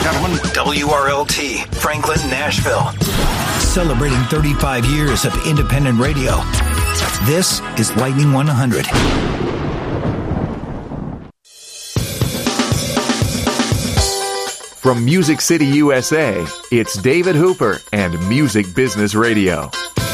gentlemen, WRLT, Franklin, Nashville. Celebrating 35 years of independent radio. This is Lightning 100. From Music City, USA, it's David Hooper and Music Business Radio.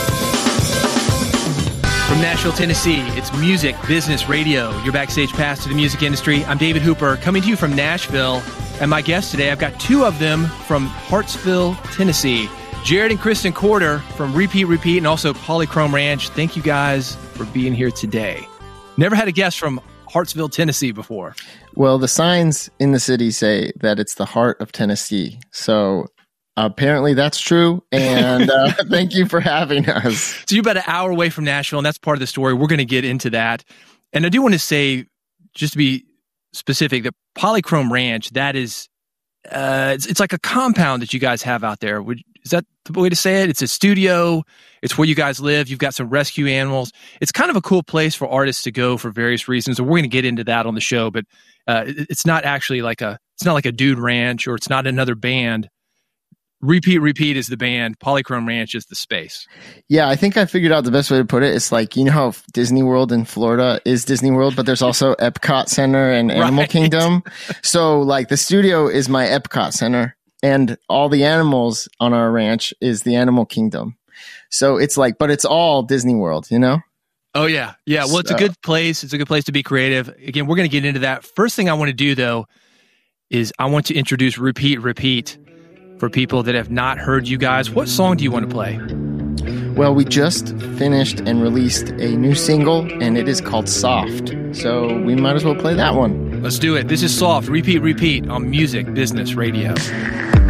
From Nashville, Tennessee, it's Music Business Radio, your backstage pass to the music industry. I'm David Hooper, coming to you from Nashville. And my guests today, I've got two of them from Hartsville, Tennessee. Jared and Kristen Corder from Repeat, and also Polychrome Ranch. Thank you guys for being here today. Never had a guest from Hartsville, Tennessee before. Well, the signs in the city say that it's the heart of Tennessee. So apparently that's true. And thank you for having us. So you're about an hour away from Nashville, and that's part of the story. We're going to get into that. And I do want to say, just to be specific, that Polychrome Ranch, that is, it's like a compound that you guys have out there. Is that the way to say it? It's a studio. It's where you guys live. You've got some rescue animals. It's kind of a cool place for artists to go for various reasons. And we're going to get into that on the show, but it's not actually it's not like a dude ranch, or it's not another band. Repeat is the band. Polychrome Ranch is the space. Yeah, I think I figured out the best way to put it. It's like, you know how Disney World in Florida is Disney World, but there's also Epcot Center and Animal Kingdom. So like the studio is my Epcot Center, and all the animals on our ranch is the Animal Kingdom. So it's like, but it's all Disney World, you know? Oh, yeah. Yeah. Well, it's a good place. It's a good place to be creative. Again, we're going to get into that. First thing I want to do, though, is I want to introduce Repeat for people that have not heard you guys. What song do you want to play? Well, we just finished and released a new single, and it is called Soft. So we might as well play that one. Let's do it. This is Soft, Repeat on Music Business Radio.